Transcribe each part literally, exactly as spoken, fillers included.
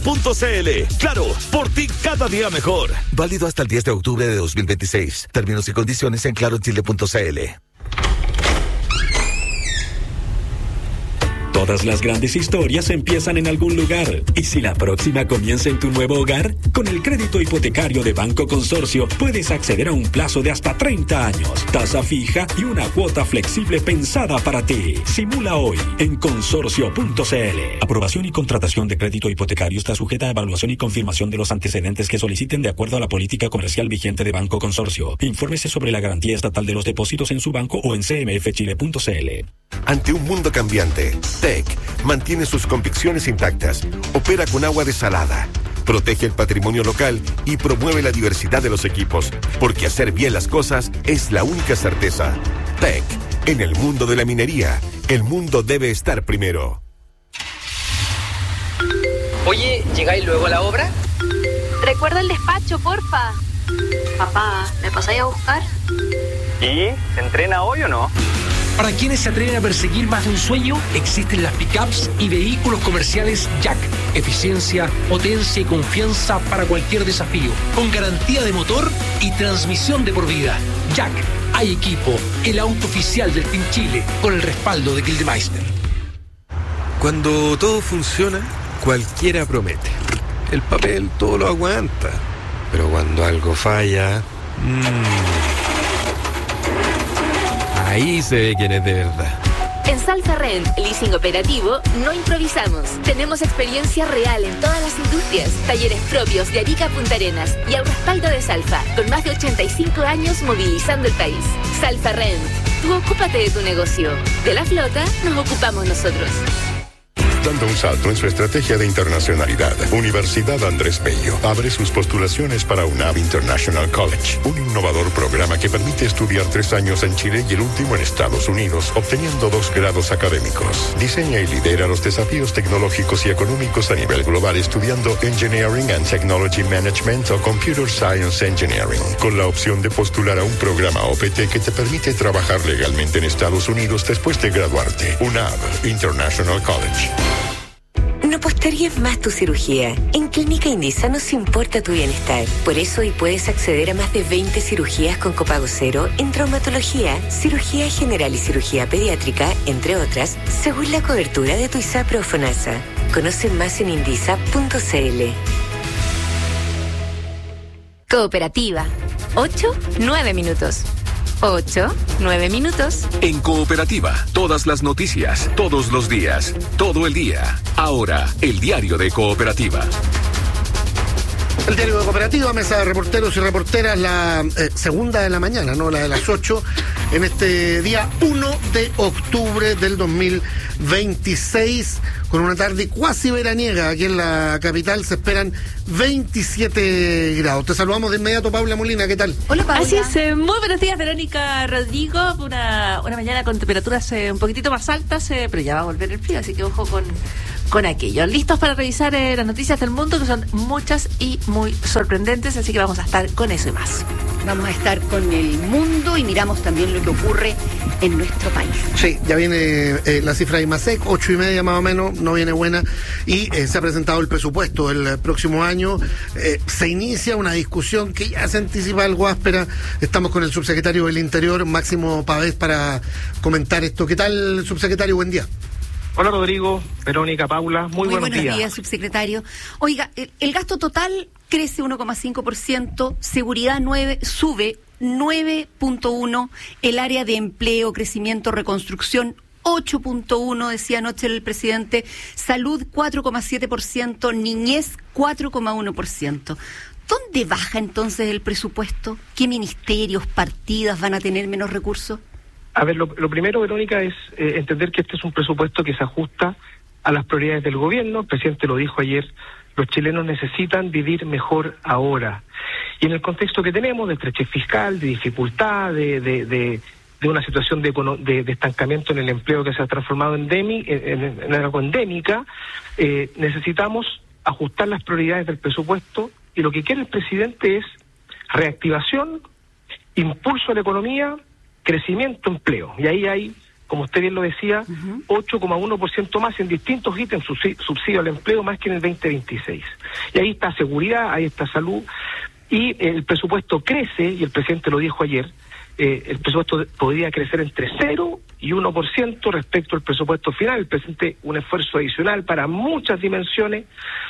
Punto C L. Claro, por ti cada día mejor. Válido hasta el diez de octubre de dos mil veintiséis. Términos y condiciones en claro chile punto c l. Todas las grandes historias empiezan en algún lugar. ¿Y si la próxima comienza en tu nuevo hogar? Con el crédito hipotecario de Banco Consorcio puedes acceder a un plazo de hasta treinta años, tasa fija y una cuota flexible pensada para ti. Simula hoy en consorcio punto c l. Aprobación y contratación de crédito hipotecario está sujeta a evaluación y confirmación de los antecedentes que soliciten de acuerdo a la política comercial vigente de Banco Consorcio. Infórmese sobre la garantía estatal de los depósitos en su banco o en c m f chile punto c l. Ante un mundo cambiante, T E C mantiene sus convicciones intactas, opera con agua desalada, protege el patrimonio local y promueve la diversidad de los equipos, porque hacer bien las cosas es la única certeza. T E C, en el mundo de la minería, el mundo debe estar primero. Oye, ¿llegáis luego a la obra? Recuerda el despacho, porfa. Papá, ¿me pasáis a buscar? ¿Y? ¿Se entrena hoy o no? Para quienes se atreven a perseguir más de un sueño, existen las pickups y vehículos comerciales Jack. Eficiencia, potencia y confianza para cualquier desafío. Con garantía de motor y transmisión de por vida. Jack, hay equipo, el auto oficial del Team Chile, con el respaldo de Gildemeister. Cuando todo funciona, cualquiera promete. El papel todo lo aguanta. Pero cuando algo falla... Mmm, ahí se ve quién es de verdad. En Salfa Rent, leasing operativo, no improvisamos. Tenemos experiencia real en todas las industrias, talleres propios de Arica a Punta Arenas y al respaldo de Salfa, con más de ochenta y cinco años movilizando el país. Salfa Rent, tú ocúpate de tu negocio. De la flota nos ocupamos nosotros. Dando un salto en su estrategia de internacionalidad, Universidad Andrés Bello abre sus postulaciones para UNAV International College, un innovador programa que permite estudiar tres años en Chile y el último en Estados Unidos, obteniendo dos grados académicos. Diseña y lidera los desafíos tecnológicos y económicos a nivel global estudiando Engineering and Technology Management o Computer Science Engineering, con la opción de postular a un programa O P T que te permite trabajar legalmente en Estados Unidos después de graduarte. UNAV International College. No postergues más tu cirugía. En Clínica Indisa nos importa tu bienestar. Por eso hoy puedes acceder a más de veinte cirugías con copago cero en traumatología, cirugía general y cirugía pediátrica, entre otras, según la cobertura de tu ISAPRE o FONASA. Conoce más en indisa punto c l. Cooperativa. ocho, nueve minutos. ocho, nueve minutos. En Cooperativa, todas las noticias, todos los días, todo el día. Ahora, el diario de Cooperativa. El diario de Cooperativa, mesa de reporteros y reporteras, la eh, segunda de la mañana, no la de las ocho, en este día uno de octubre del dos mil veintiséis, con una tarde cuasi veraniega. Aquí en la capital se esperan veintisiete grados. Te saludamos de inmediato, Paula Molina, ¿qué tal? Hola, Paula. Así es, eh, muy buenos días, Verónica, Rodrigo. Una, una mañana con temperaturas eh, un poquitito más altas, eh, pero ya va a volver el frío, así que ojo con, con aquello. Listos para revisar eh, las noticias del mundo, que son muchas y muy sorprendentes, así que vamos a estar con eso y más. Vamos a estar con el mundo y miramos también lo que ocurre en nuestro país. Sí, ya viene eh, la cifra de IMASEC, ocho y media más o menos, no viene buena, y eh, se ha presentado el presupuesto del próximo año. Eh, se inicia una discusión que ya se anticipa algo áspera. Estamos con el subsecretario del Interior, Máximo Pavés, para comentar esto. ¿Qué tal, subsecretario? Buen día. Hola, Rodrigo, Verónica, Paula, muy, muy buenos, buenos días. días, subsecretario. Oiga, el, el gasto total crece uno coma cinco por ciento, seguridad nueve, sube nueve punto uno por ciento, el área de empleo, crecimiento, reconstrucción ocho punto uno por ciento, decía anoche el presidente, salud cuatro coma siete por ciento, niñez cuatro coma uno por ciento. ¿Dónde baja entonces el presupuesto? ¿Qué ministerios, partidas van a tener menos recursos? A ver, lo, lo primero, Verónica, es eh, entender que este es un presupuesto que se ajusta a las prioridades del gobierno. El presidente lo dijo ayer, los chilenos necesitan vivir mejor ahora. Y en el contexto que tenemos de estrechez fiscal, de dificultad, de, de, de, de una situación de, de, de estancamiento en el empleo que se ha transformado en, demi, en, en, en algo endémica, eh, necesitamos ajustar las prioridades del presupuesto, y lo que quiere el presidente es reactivación, impulso a la economía, crecimiento, empleo. Y ahí hay como usted bien lo decía, uh-huh. ocho coma uno por ciento más en distintos ítems subsidio al empleo, más que en el veinte veintiséis. Y ahí está seguridad, ahí está salud, y el presupuesto crece, y el presidente lo dijo ayer, eh, el presupuesto podría crecer entre cero y uno por ciento respecto al presupuesto final. El presidente, un esfuerzo adicional para muchas dimensiones,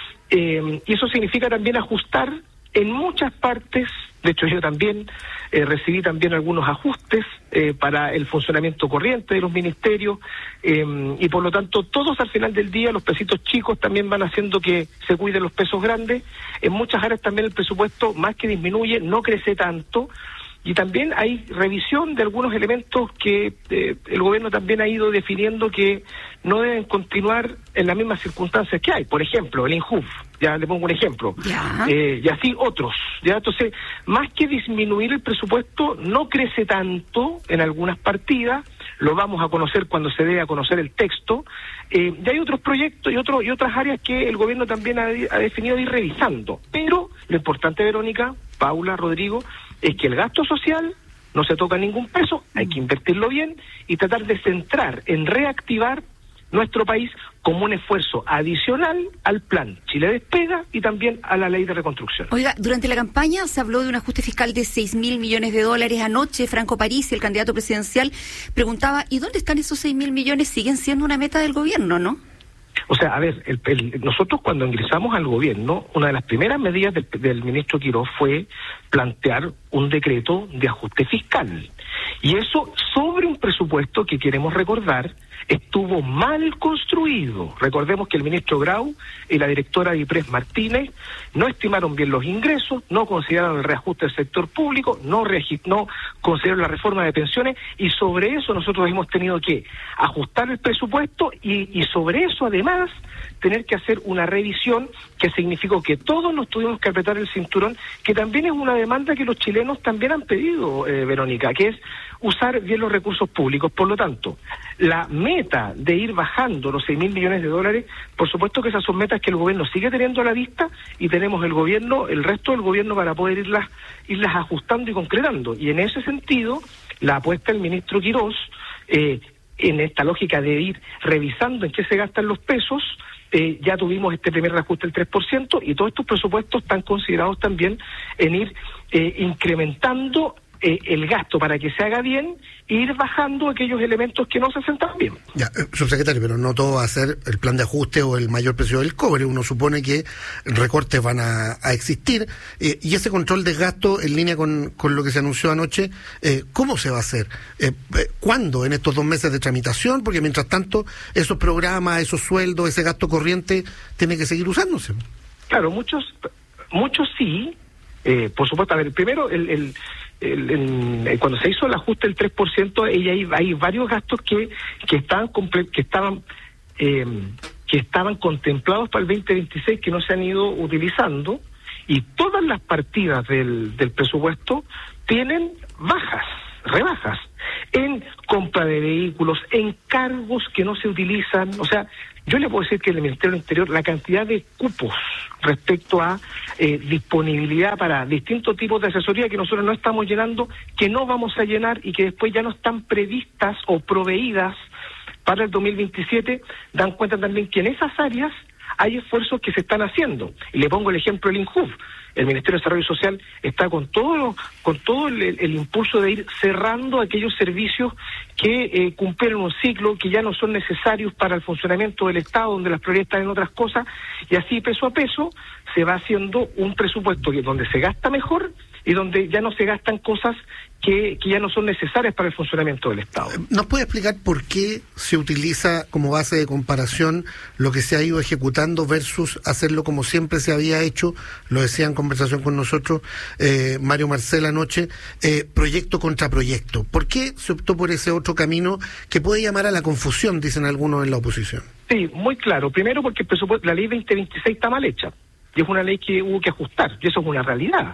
eh, y eso significa también ajustar en muchas partes. De hecho, yo también eh, recibí también algunos ajustes eh, para el funcionamiento corriente de los ministerios, eh, y por lo tanto todos al final del día, los pesitos chicos también van haciendo que se cuiden los pesos grandes. En muchas áreas también el presupuesto, más que disminuye, no crece tanto. Y también hay revisión de algunos elementos que eh, el gobierno también ha ido definiendo que no deben continuar en las mismas circunstancias que hay. Por ejemplo, el INJUV, ya le pongo un ejemplo, eh, y así otros. Ya, entonces, más que disminuir el presupuesto, no crece tanto en algunas partidas. Lo vamos a conocer cuando se dé a conocer el texto. Eh, y hay otros proyectos y otros y otras áreas que el gobierno también ha, ha definido de ir revisando. Pero lo importante, Verónica, Paula, Rodrigo, es que el gasto social no se toca ningún peso, hay que invertirlo bien y tratar de centrar en reactivar nuestro país como un esfuerzo adicional al plan Chile Despega y también a la ley de reconstrucción. Oiga, durante la campaña se habló de un ajuste fiscal de seis mil millones de dólares. Anoche Franco Parisi, el candidato presidencial, preguntaba, ¿y dónde están esos seis mil millones? Siguen siendo una meta del gobierno, ¿no? O sea, a ver, el, el, nosotros cuando ingresamos al gobierno, una de las primeras medidas del, del ministro Quirós fue plantear un decreto de ajuste fiscal. Y eso sobre un presupuesto que, queremos recordar, estuvo mal construido. Recordemos que el ministro Grau y la directora Ypres Martínez no estimaron bien los ingresos, no consideraron el reajuste del sector público, no, no consideraron la reforma de pensiones, y sobre eso nosotros hemos tenido que ajustar el presupuesto y, y sobre eso además tener que hacer una revisión que significó que todos nos tuvimos que apretar el cinturón, que también es una demanda que los chilenos también han pedido, eh, Verónica, que es usar bien los recursos públicos. Por lo tanto, la meta de ir bajando los seis mil millones de dólares, por supuesto que esas son metas que el gobierno sigue teniendo a la vista, y tenemos el gobierno, el resto del gobierno, para poder irlas, irlas ajustando y concretando. Y en ese sentido, la apuesta del ministro Quirós, eh, en esta lógica de ir revisando en qué se gastan los pesos, eh, ya tuvimos este primer reajuste del tres por ciento, y todos estos presupuestos están considerados también en ir eh, incrementando Eh, el gasto para que se haga bien e ir bajando aquellos elementos que no se hacen tan bien. Ya, eh, subsecretario, pero no todo va a ser el plan de ajuste o el mayor precio del cobre. Uno supone que recortes van a, a existir, eh, y ese control de gasto en línea con, con lo que se anunció anoche, eh, ¿cómo se va a hacer? Eh, eh, ¿Cuándo? ¿En estos dos meses de tramitación? Porque mientras tanto, esos programas, esos sueldos, ese gasto corriente tiene que seguir usándose. Claro, muchos, muchos sí. Eh, por supuesto, a ver, primero, el... el El, el, el, cuando se hizo el ajuste del tres por ciento, hay, hay, hay varios gastos que que estaban que estaban eh, que estaban contemplados para el veinte veintiséis que no se han ido utilizando, y todas las partidas del, del presupuesto tienen bajas, rebajas, en compra de vehículos, en cargos que no se utilizan. O sea, yo le puedo decir que en el Ministerio del Interior la cantidad de cupos respecto a eh, disponibilidad para distintos tipos de asesoría que nosotros no estamos llenando, que no vamos a llenar y que después ya no están previstas o proveídas para el dos mil veintisiete, dan cuenta también que en esas áreas hay esfuerzos que se están haciendo. Y le pongo el ejemplo del INJUV. El Ministerio de Desarrollo Social está con todo con todo el, el impulso de ir cerrando aquellos servicios que eh, cumplieron un ciclo, que ya no son necesarios para el funcionamiento del Estado, donde las prioridades están en otras cosas, y así peso a peso se va haciendo un presupuesto que donde se gasta mejor y donde ya no se gastan cosas que, que ya no son necesarias para el funcionamiento del Estado. ¿Nos puede explicar por qué se utiliza como base de comparación lo que se ha ido ejecutando versus hacerlo como siempre se había hecho? Lo decía en conversación con nosotros eh, Mario Marcel anoche, eh, proyecto contra proyecto. ¿Por qué se optó por ese otro camino que puede llamar a la confusión, dicen algunos en la oposición? Sí, muy claro. Primero porque el presupuesto, la ley veinte veintiséis está mal hecha, y es una ley que hubo que ajustar, y eso es una realidad.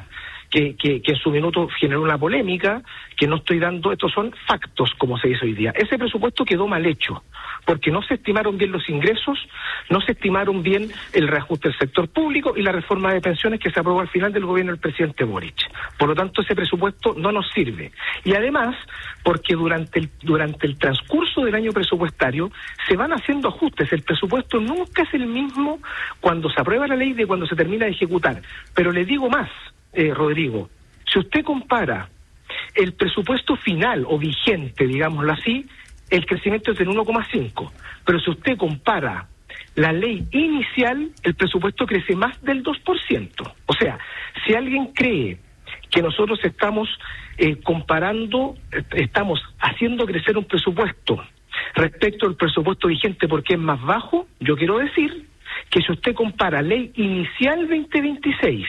que, que, que en su minuto generó una polémica, que no estoy dando, estos son factos, como se dice hoy día. Ese presupuesto quedó mal hecho, porque no se estimaron bien los ingresos, no se estimaron bien el reajuste del sector público y la reforma de pensiones que se aprobó al final del gobierno del presidente Boric. Por lo tanto, ese presupuesto no nos sirve. Y además, porque durante el, durante el transcurso del año presupuestario se van haciendo ajustes. El presupuesto nunca es el mismo cuando se aprueba la ley de cuando se termina de ejecutar. Pero le digo más, eh, Rodrigo, si usted compara el presupuesto final o vigente, digámoslo así, el crecimiento es del uno coma cinco, pero si usted compara la ley inicial, el presupuesto crece más del dos por ciento. O sea, si alguien cree que nosotros estamos eh, comparando, eh, estamos haciendo crecer un presupuesto respecto al presupuesto vigente porque es más bajo, yo quiero decir que si usted compara ley inicial veinte veintiséis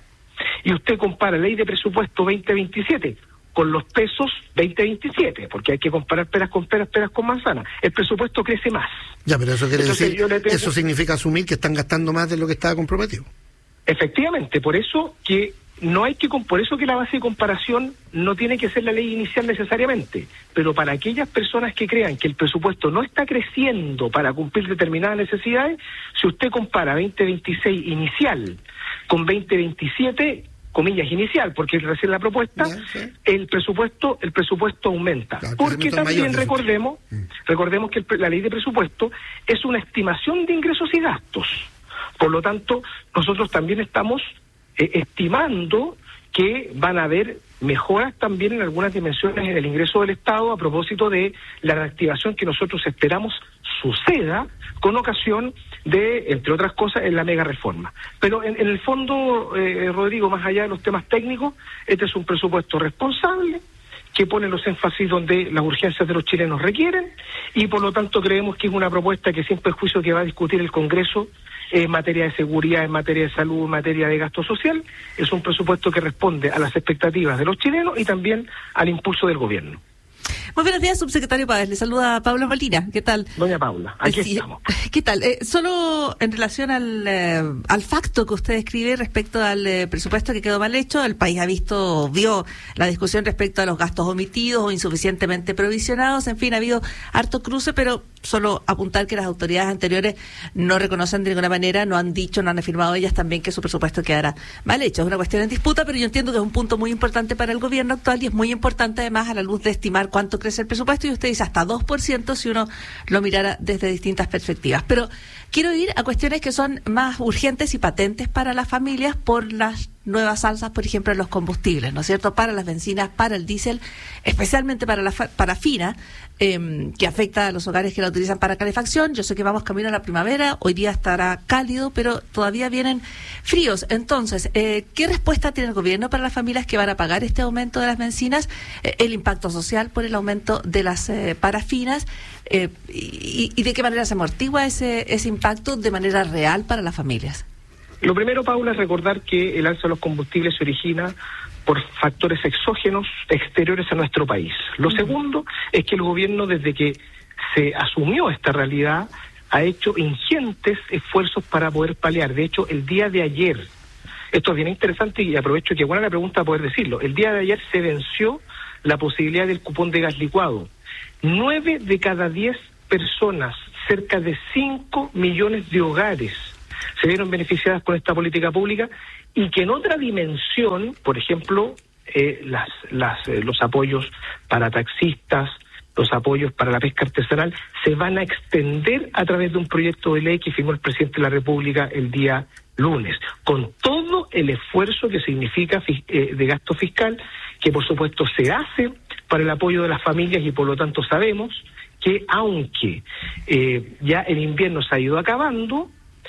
y usted compara ley de presupuesto veinte veintisiete con los pesos veinte veintisiete, porque hay que comparar peras con peras, peras con manzanas, el presupuesto crece más. Ya, pero eso quiere Entonces, decir, tengo... eso significa asumir que están gastando más de lo que estaba comprometido. Efectivamente, por eso que no hay que, por eso que la base de comparación no tiene que ser la ley inicial necesariamente, pero para aquellas personas que crean que el presupuesto no está creciendo para cumplir determinadas necesidades, si usted compara veinte veintiséis inicial con veinte veintisiete, comillas inicial, porque es recién la propuesta, yeah, sí. el presupuesto el presupuesto aumenta. Claro, porque también mayor, recordemos, mm. recordemos que el, la ley de presupuesto es una estimación de ingresos y gastos. Por lo tanto, nosotros también estamos eh, estimando que van a haber mejoras también en algunas dimensiones en el ingreso del Estado a propósito de la reactivación que nosotros esperamos suceda con ocasión de, entre otras cosas, en la mega reforma. Pero en, en el fondo, eh, Rodrigo, más allá de los temas técnicos, este es un presupuesto responsable que pone los énfasis donde las urgencias de los chilenos requieren y por lo tanto creemos que es una propuesta que sin perjuicio que va a discutir el Congreso en materia de seguridad, en materia de salud, en materia de gasto social, es un presupuesto que responde a las expectativas de los chilenos y también al impulso del gobierno. Muy buenos días, subsecretario Páez. Le saluda a Paula Molina. ¿Qué tal? Doña Paula, aquí sí, estamos. ¿Qué tal? Eh, solo en relación al, eh, al facto que usted escribe respecto al eh, presupuesto que quedó mal hecho, el país ha visto, vio la discusión respecto a los gastos omitidos o insuficientemente provisionados, en fin, ha habido harto cruce, pero solo apuntar que las autoridades anteriores no reconocen de ninguna manera, no han dicho, no han afirmado ellas también que su presupuesto quedará mal hecho. Es una cuestión en disputa, pero yo entiendo que es un punto muy importante para el gobierno actual y es muy importante además a la luz de estimar cuánto crece el presupuesto y usted dice hasta dos por ciento si uno lo mirara desde distintas perspectivas. Pero quiero ir a cuestiones que son más urgentes y patentes para las familias por las nuevas alzas, por ejemplo, en los combustibles, ¿no es cierto? Para las bencinas, para el diésel, especialmente para la fa- parafina, eh, que afecta a los hogares que la utilizan para calefacción. Yo sé que vamos camino a la primavera, hoy día estará cálido, pero todavía vienen fríos. Entonces, eh, ¿qué respuesta tiene el gobierno para las familias que van a pagar este aumento de las bencinas? Eh, el impacto social por el aumento de las eh, parafinas, eh, y, y de qué manera se amortigua ese, ese impacto de manera real para las familias. Lo primero, Paula, es recordar que el alza de los combustibles se origina por factores exógenos exteriores a nuestro país. Lo uh-huh. segundo es que el gobierno, desde que se asumió esta realidad, ha hecho ingentes esfuerzos para poder paliar. De hecho, el día de ayer, esto es bien interesante y aprovecho que buena la pregunta poder decirlo, el día de ayer se venció la posibilidad del cupón de gas licuado. Nueve de cada diez personas, cerca de cinco millones de hogares, se vieron beneficiadas con esta política pública y que en otra dimensión, por ejemplo, eh, las, las, eh, los apoyos para taxistas, los apoyos para la pesca artesanal, se van a extender a través de un proyecto de ley que firmó el presidente de la República el día lunes, con todo el esfuerzo que significa eh, de gasto fiscal, que por supuesto se hace para el apoyo de las familias y por lo tanto sabemos que aunque eh, ya el invierno se ha ido acabando,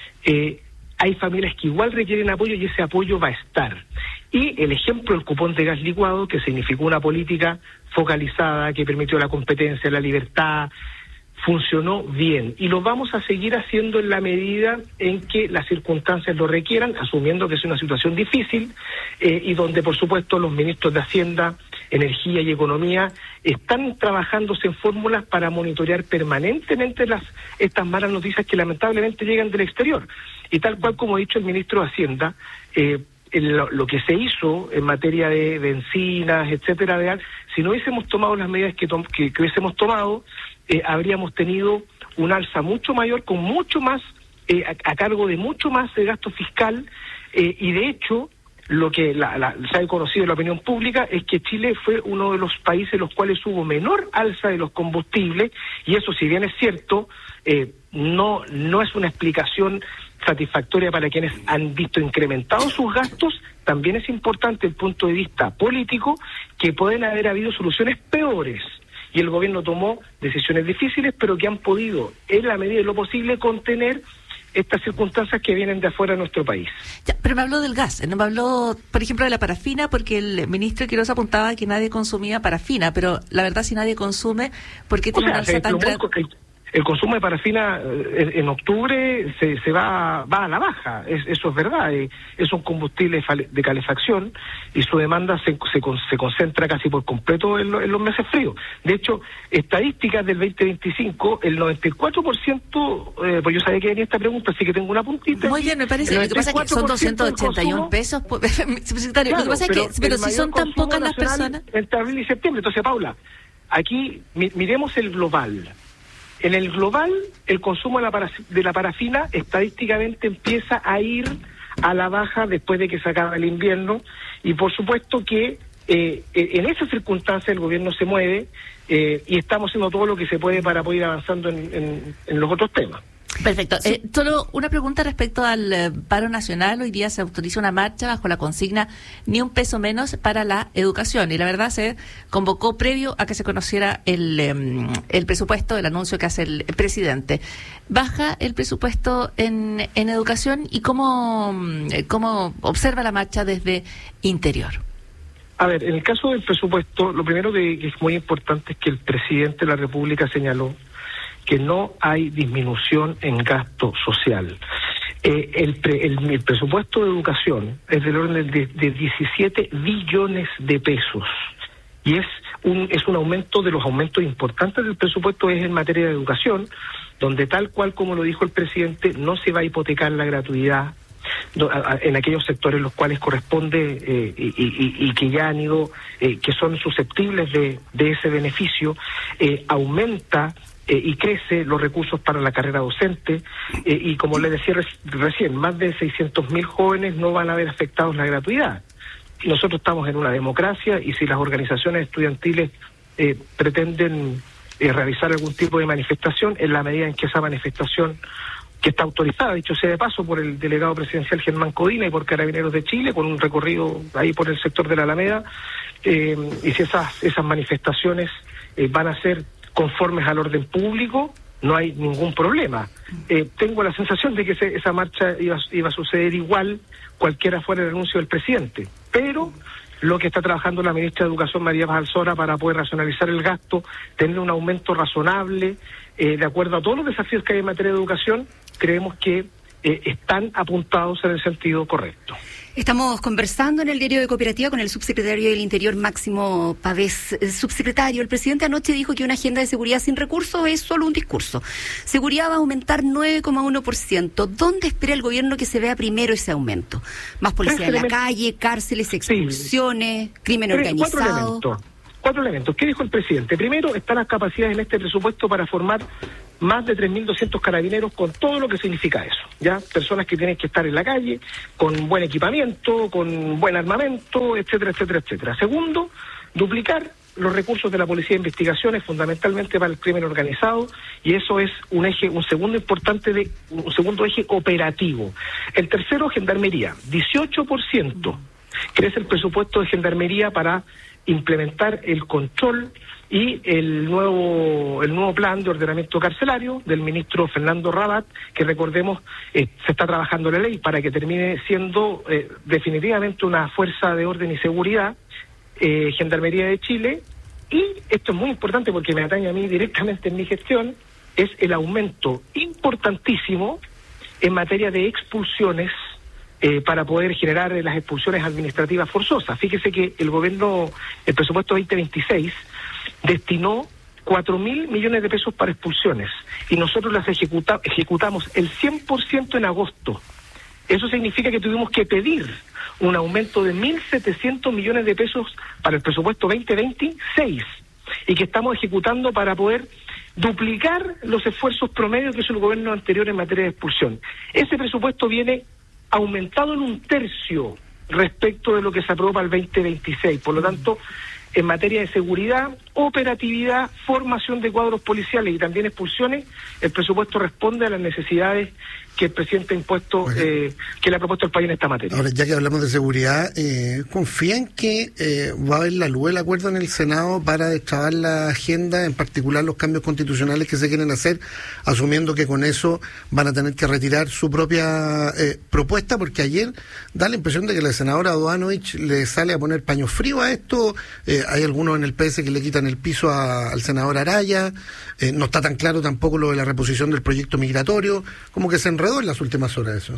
Eh, hay familias que igual requieren apoyo y ese apoyo va a estar. Y el ejemplo del cupón de gas licuado, que significó una política focalizada, que permitió la competencia, la libertad, funcionó bien. Y lo vamos a seguir haciendo en la medida en que las circunstancias lo requieran, asumiendo que es una situación difícil, eh, y donde, por supuesto, los ministros de Hacienda, Energía y Economía están trabajándose en fórmulas para monitorear permanentemente las estas malas noticias que lamentablemente llegan del exterior. Y tal cual como ha dicho el ministro de Hacienda, eh, lo, lo que se hizo en materia de bencinas, etcétera, de, si no hubiésemos tomado las medidas que, to que, que hubiésemos tomado, eh, habríamos tenido un alza mucho mayor, con mucho más, eh, a, a cargo de mucho más de gasto fiscal, eh, y de hecho, lo que la, la, se ha conocido en la opinión pública es que Chile fue uno de los países en los cuales hubo menor alza de los combustibles, y eso, si bien es cierto, eh, no, no es una explicación satisfactoria para quienes han visto incrementados sus gastos. También es importante el punto de vista político, que pueden haber habido soluciones peores, y el gobierno tomó decisiones difíciles, pero que han podido, en la medida de lo posible, contener estas circunstancias que vienen de afuera de nuestro país. Ya, pero me habló del gas, no me habló, por ejemplo, de la parafina, porque el ministro Quiroz apuntaba que nadie consumía parafina, pero la verdad, si nadie consume, ¿por qué tiene una alza tan grande? El consumo de parafina eh, en octubre se, se va, va a la baja, es, eso es verdad, eh, es un combustible de calefacción y su demanda se, se, se concentra casi por completo en, lo, en los meses fríos. De hecho, estadísticas del veinte veinticinco, el noventa y cuatro por ciento, eh, pues yo sabía que venía esta pregunta, así que tengo una puntita. Muy bien, me parece. Lo que pasa es que son doscientos ochenta y uno pesos, por, secretario, claro, lo que pasa es que, pero si son tan pocas las personas. Entre abril y septiembre, entonces, Paula, aquí mi, miremos el global. En el global, el consumo de la, para, de la parafina estadísticamente empieza a ir a la baja después de que se acaba el invierno, y por supuesto que eh, en esas circunstancias el gobierno se mueve eh, y estamos haciendo todo lo que se puede para poder ir avanzando en, en, en los otros temas. Perfecto. Sí. Eh, solo una pregunta respecto al eh, paro nacional. Hoy día se autoriza una marcha bajo la consigna ni un peso menos para la educación, y la verdad se convocó previo a que se conociera el, eh, el presupuesto, el anuncio que hace el presidente. ¿Baja el presupuesto en, en educación y cómo, cómo observa la marcha desde Interior? A ver, en el caso del presupuesto, lo primero que, que es muy importante es que el presidente de la República señaló que no hay disminución en gasto social. Eh, el, pre, el, el presupuesto de educación es del orden de, de diecisiete billones de pesos, y es un, es un aumento de los aumentos importantes del presupuesto, es en materia de educación, donde tal cual como lo dijo el presidente, no se va a hipotecar la gratuidad en aquellos sectores los cuales corresponde eh, y, y, y que ya han ido, eh, que son susceptibles de, de ese beneficio. Eh, aumenta Eh, y crece los recursos para la carrera docente, eh, y como le decía re recién, más de seiscientos mil jóvenes no van a ver afectados la gratuidad. Y nosotros estamos en una democracia, y si las organizaciones estudiantiles eh, pretenden eh, realizar algún tipo de manifestación, en la medida en que esa manifestación, que está autorizada, dicho sea de paso, por el delegado presidencial Germán Codina y por Carabineros de Chile, con un recorrido ahí por el sector de la Alameda, eh, y si esas, esas manifestaciones eh, van a ser conformes al orden público, no hay ningún problema. Eh, tengo la sensación de que se, esa marcha iba, iba a suceder igual, cualquiera fuera el anuncio del presidente, pero lo que está trabajando la ministra de Educación, María Paz Alzora, para poder racionalizar el gasto, tener un aumento razonable, eh, de acuerdo a todos los desafíos que hay en materia de educación, creemos que eh, están apuntados en el sentido correcto. Estamos conversando en el Diario de Cooperativa con el subsecretario del Interior, Máximo Pavés. Subsecretario, el presidente anoche dijo que una agenda de seguridad sin recursos es solo un discurso. Seguridad va a aumentar nueve coma uno por ciento. ¿Dónde espera el gobierno que se vea primero ese aumento? ¿Más policía en la calle, cárceles, expulsiones, sí. crimen Tres, organizado? Cuatro elementos. Cuatro elementos. ¿Qué dijo el presidente? Primero, están las capacidades en este presupuesto para formar más de tres mil doscientos carabineros, con todo lo que significa eso, ¿ya? Personas que tienen que estar en la calle, con buen equipamiento, con buen armamento, etcétera, etcétera, etcétera. Segundo, duplicar los recursos de la Policía de Investigaciones, fundamentalmente para el crimen organizado, y eso es un eje, un segundo importante, de un segundo eje operativo. El tercero, Gendarmería, dieciocho por ciento crece el presupuesto de Gendarmería para implementar el control y el nuevo el nuevo plan de ordenamiento carcelario del ministro Fernando Rabat, que recordemos eh, se está trabajando la ley para que termine siendo eh, definitivamente una fuerza de orden y seguridad, eh, Gendarmería de Chile. Y esto es muy importante porque me atañe a mí directamente en mi gestión, es el aumento importantísimo en materia de expulsiones, Eh, para poder generar eh, las expulsiones administrativas forzosas. Fíjese que el gobierno, el presupuesto veinte veintiséis, destinó cuatro mil millones de pesos para expulsiones, y nosotros las ejecuta ejecutamos el cien por ciento en agosto. Eso significa que tuvimos que pedir un aumento de mil setecientos millones de pesos para el presupuesto veinte veintiséis y que estamos ejecutando para poder duplicar los esfuerzos promedios que hizo el gobierno anterior en materia de expulsión. Ese presupuesto viene aumentado en un tercio respecto de lo que se aprobó para el veinte veintiséis. Por lo tanto, en materia de seguridad, operatividad, formación de cuadros policiales y también expulsiones, el presupuesto responde a las necesidades que el presidente ha impuesto, eh, que le ha propuesto el país en esta materia. Ahora, ya que hablamos de seguridad, eh, ¿confía en que eh, va a haber la luz el acuerdo en el Senado para destrabar la agenda, en particular los cambios constitucionales que se quieren hacer, asumiendo que con eso van a tener que retirar su propia eh, propuesta? Porque ayer da la impresión de que la senadora Duanovich le sale a poner paño frío a esto. Eh, hay algunos en el P S que le quitan el piso a, al senador Araya. Eh, no está tan claro tampoco lo de la reposición del proyecto migratorio. Como que se enredó en las últimas horas eso.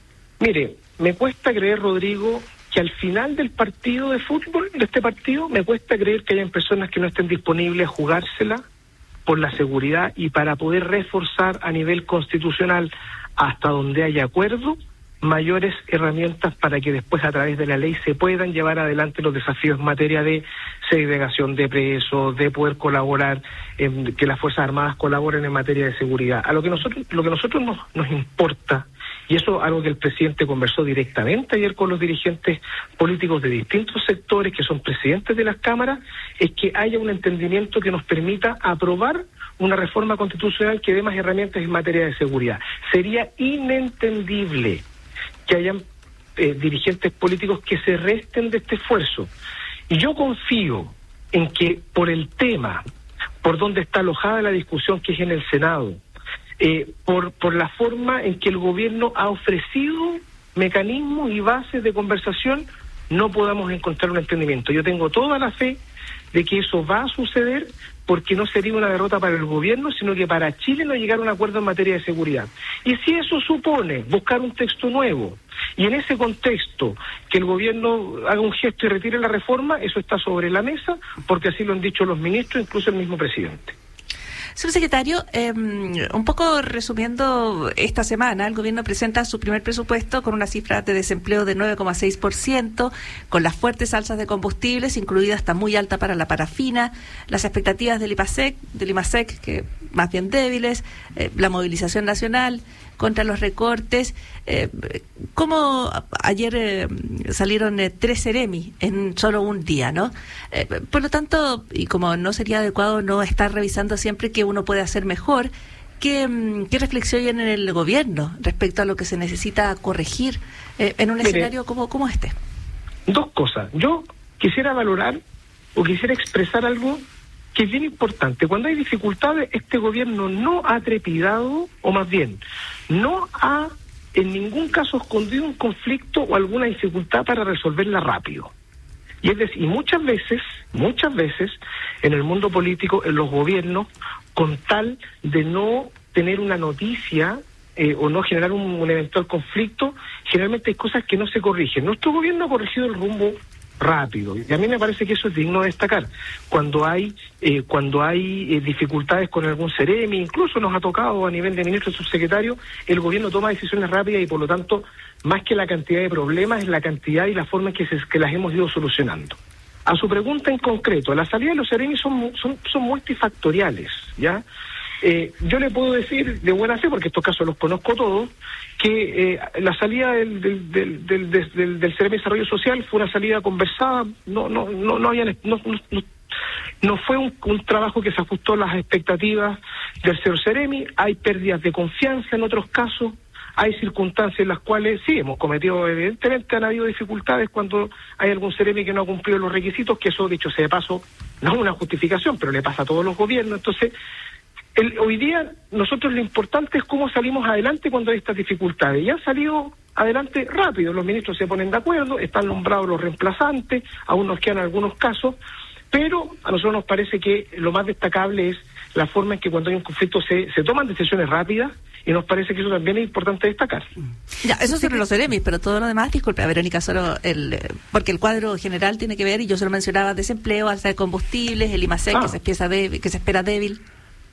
Mire, me cuesta creer, Rodrigo, que al final del partido de fútbol, de este partido, me cuesta creer que hayan personas que no estén disponibles a jugársela por la seguridad y para poder reforzar a nivel constitucional, hasta donde haya acuerdo, mayores herramientas para que después a través de la ley se puedan llevar adelante los desafíos en materia de segregación de presos, de poder colaborar, eh, que las Fuerzas Armadas colaboren en materia de seguridad. A lo que nosotros, lo que nosotros nos, nos importa, y eso es algo que el presidente conversó directamente ayer con los dirigentes políticos de distintos sectores que son presidentes de las cámaras, es que haya un entendimiento que nos permita aprobar una reforma constitucional que dé más herramientas en materia de seguridad. Sería inentendible que hayan eh, dirigentes políticos que se resten de este esfuerzo. Y yo confío en que por el tema, por donde está alojada la discusión que es en el Senado, eh, por, por la forma en que el gobierno ha ofrecido mecanismos y bases de conversación, no podamos encontrar un entendimiento. Yo tengo toda la fe de que eso va a suceder, porque no sería una derrota para el gobierno, sino que para Chile no llegar a un acuerdo en materia de seguridad. Y si eso supone buscar un texto nuevo, y en ese contexto que el gobierno haga un gesto y retire la reforma, eso está sobre la mesa, porque así lo han dicho los ministros, incluso el mismo presidente. Subsecretario, eh, un poco resumiendo, esta semana el gobierno presenta su primer presupuesto con una cifra de desempleo de nueve coma seis por ciento, con las fuertes alzas de combustibles, incluida hasta muy alta para la parafina, las expectativas del IPASEC, del IMASEC, que más bien débiles, eh, la movilización nacional contra los recortes. Eh, ¿Cómo ayer eh, salieron eh, tres Ceremi en solo un día, ¿no? Eh, por lo tanto, y como no sería adecuado no estar revisando siempre que uno puede hacer mejor, ¿qué, qué reflexión hay en el gobierno respecto a lo que se necesita corregir eh, en un Mire, escenario como, como este? Dos cosas. Yo quisiera valorar o quisiera expresar algo que es bien importante. Cuando hay dificultades, este gobierno no ha trepidado, o más bien, no ha en ningún caso escondido un conflicto o alguna dificultad para resolverla rápido. Y es decir, y muchas veces, muchas veces, en el mundo político, en los gobiernos, con tal de no tener una noticia eh, o no generar un, un eventual conflicto, generalmente hay cosas que no se corrigen. Nuestro gobierno ha corregido el rumbo rápido, y a mí me parece que eso es digno de destacar. Cuando hay eh, cuando hay eh, dificultades con algún Ceremi, incluso nos ha tocado a nivel de ministro y subsecretario, el gobierno toma decisiones rápidas y por lo tanto, más que la cantidad de problemas, es la cantidad y la forma en que, se, que las hemos ido solucionando. A su pregunta en concreto, la salida de los Ceremi son, son, son multifactoriales, ¿ya? Eh, yo le puedo decir de buena fe, porque estos casos los conozco todos, que eh, la salida del del del del, del, del, del Ceremi de Desarrollo Social fue una salida conversada, no no no no había, no, no, no, no fue un, un trabajo que se ajustó a las expectativas del señor Ceremi. Hay pérdidas de confianza en otros casos, hay circunstancias en las cuales sí hemos cometido, evidentemente han habido dificultades cuando hay algún Ceremi que no ha cumplido los requisitos, que eso dicho sea de paso no es una justificación, pero le pasa a todos los gobiernos. Entonces El, hoy día nosotros lo importante es cómo salimos adelante cuando hay estas dificultades. Y han salido adelante rápido, los ministros se ponen de acuerdo, están nombrados los reemplazantes, aún nos quedan algunos casos, pero a nosotros nos parece que lo más destacable es la forma en que cuando hay un conflicto se, se toman decisiones rápidas, y nos parece que eso también es importante destacar. Ya, eso sobre los Ceremis, pero todo lo demás, disculpe, a Verónica, solo el, porque el cuadro general tiene que ver, y yo se lo mencionaba, desempleo, alza de combustibles, el IMASEC ah. que se empieza débil, que se espera débil.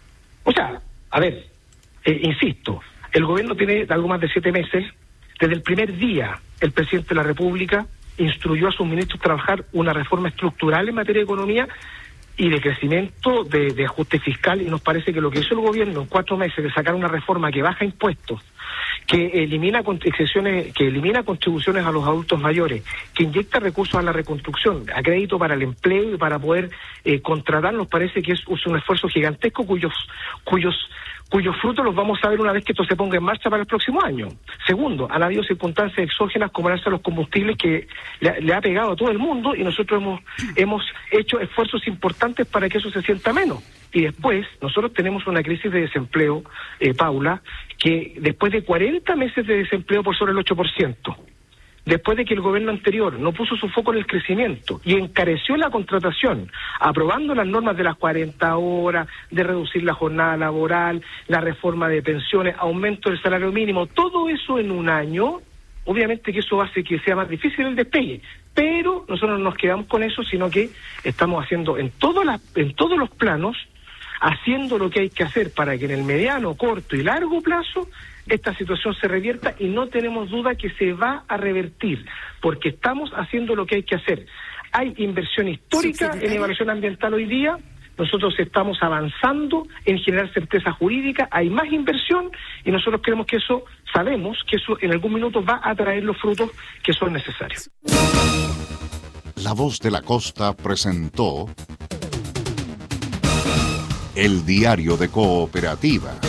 O sea, a ver, eh, insisto, el gobierno tiene algo más de siete meses. Desde el primer día, el presidente de la República instruyó a sus ministros trabajar una reforma estructural en materia de economía y de crecimiento, de, de ajuste fiscal, y nos parece que lo que hizo el gobierno en cuatro meses de sacar una reforma que baja impuestos, que elimina contribuciones, que elimina contribuciones a los adultos mayores, que inyecta recursos a la reconstrucción, a crédito para el empleo y para poder eh, contratar, nos parece que es, es un esfuerzo gigantesco cuyos cuyos cuyos frutos los vamos a ver una vez que esto se ponga en marcha para el próximo año. Segundo, han habido circunstancias exógenas como el alza de los combustibles que le, le ha pegado a todo el mundo y nosotros hemos hemos hecho esfuerzos importantes para que eso se sienta menos. Y después, nosotros tenemos una crisis de desempleo, eh, Paula, que después de cuarenta meses de desempleo por sobre el ocho por ciento, después de que el gobierno anterior no puso su foco en el crecimiento y encareció la contratación, aprobando las normas de las cuarenta horas, de reducir la jornada laboral, la reforma de pensiones, aumento del salario mínimo, todo eso en un año, obviamente que eso hace que sea más difícil el despegue, pero nosotros no nos quedamos con eso, sino que estamos haciendo en, todo la, en todos los planos, haciendo lo que hay que hacer para que en el mediano, corto y largo plazo esta situación se revierta, y no tenemos duda que se va a revertir, porque estamos haciendo lo que hay que hacer. Hay inversión histórica en evaluación ambiental hoy día, nosotros estamos avanzando en generar certeza jurídica, hay más inversión y nosotros creemos que eso, sabemos que eso en algún minuto va a traer los frutos que son necesarios. La Voz de la Costa presentó El Diario de Cooperativa.